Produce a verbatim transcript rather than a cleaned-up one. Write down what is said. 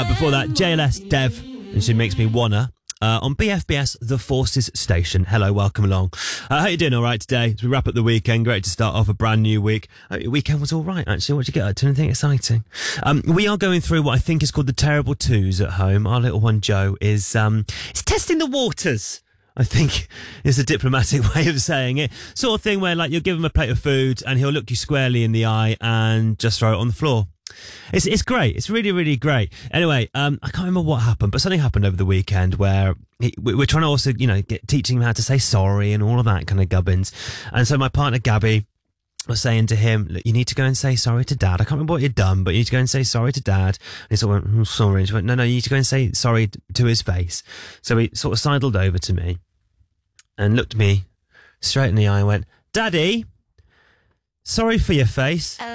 Before that, J L S Dev, and She Makes Me Wanna. Uh, on B F B S, The Forces Station. Hello, welcome along. Uh, how you doing all right today? As we wrap up the weekend, great to start off a brand new week. Uh, your weekend was all right, actually. What did you get up to? Anything exciting? Um, we are going through what I think is called the terrible twos at home. Our little one, Joe, is um, is testing the waters, I think is a diplomatic way of saying it. Sort of thing where, like, you'll give him a plate of food and he'll look you squarely in the eye and just throw it on the floor. It's it's great. It's really, really great. Anyway, um, I can't remember what happened, but something happened over the weekend where he, we're trying to also, you know, get, teaching him how to say sorry and all of that kind of gubbins. And so my partner, Gabby, was saying to him, look, you need to go and say sorry to Dad. I can't remember what you'd done, but you need to go and say sorry to Dad. And he sort of went, oh, sorry. And she went, no, no, you need to go and say sorry to his face. So he sort of sidled over to me and looked me straight in the eye and went, Daddy, sorry for your face.